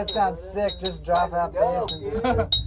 That sounds sick. Just drop out bass and just